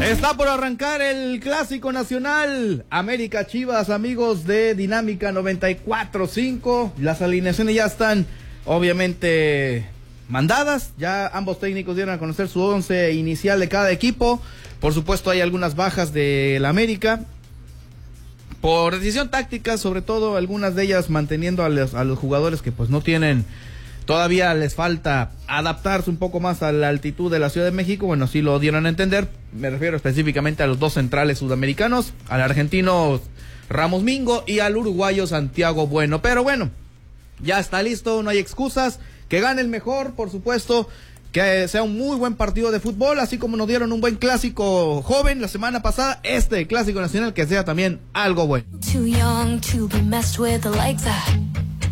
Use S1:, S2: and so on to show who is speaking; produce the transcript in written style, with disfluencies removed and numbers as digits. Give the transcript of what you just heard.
S1: Está por arrancar el Clásico Nacional América Chivas, amigos de Dinámica 94.5. Las alineaciones ya están obviamente mandadas, ya ambos técnicos dieron a conocer su 11 inicial de cada equipo. Por supuesto hay algunas bajas del América por decisión táctica, sobre todo algunas de ellas manteniendo a los jugadores que pues no tienen, todavía les falta adaptarse un poco más a la altitud de la Ciudad de México. Bueno, sí lo dieron a entender. Me refiero específicamente a los dos centrales sudamericanos, al argentino Ramos Mingo y al uruguayo Santiago Bueno. Pero bueno, ya está listo, no hay excusas. Que gane el mejor, por supuesto. Que sea un muy buen partido de fútbol, así como nos dieron un buen clásico joven la semana pasada, este clásico nacional que sea también algo bueno.